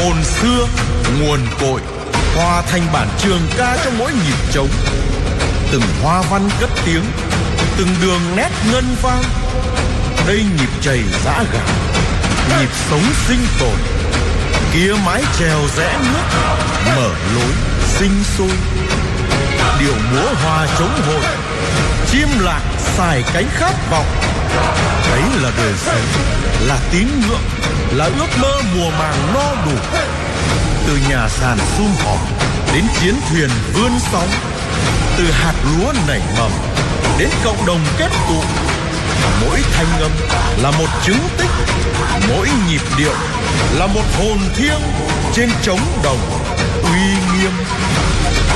hồn xưa, nguồn cội, hòa thành bản trường ca trong mỗi nhịp trống. Từng hoa văn cất tiếng, từng đường nét ngân vang. Đây nhịp chày giã gạo, nhịp sống sinh tồn. Kia mái chèo rẽ nước, mở lối sinh sôi. Điệu múa hòa chống hội, chim lạc xài cánh khát vọng. Đấy là đời sống, là tín ngưỡng, là ước mơ mùa màng no đủ. Từ nhà sàn sum họp đến chiến thuyền vươn sóng, từ hạt lúa nảy mầm đến cộng đồng kết tụ. Mỗi thanh âm là một chứng tích, mỗi nhịp điệu là một hồn thiêng trên trống đồng uy nghiêm.